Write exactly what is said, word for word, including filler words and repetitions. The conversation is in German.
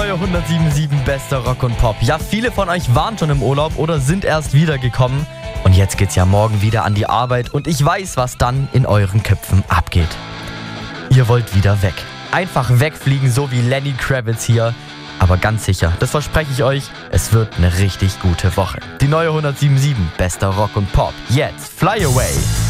neue hundertsiebenundsiebzig Bester Rock und Pop. Ja, viele von euch waren schon im Urlaub oder sind erst wiedergekommen. Und jetzt geht's ja morgen wieder an die Arbeit und ich weiß, was dann in euren Köpfen abgeht. Ihr wollt wieder weg. Einfach wegfliegen, so wie Lenny Kravitz hier. Aber ganz sicher, das verspreche ich euch, es wird eine richtig gute Woche. Die neue hundertsiebenundsiebzig Bester Rock und Pop. Jetzt Fly Away.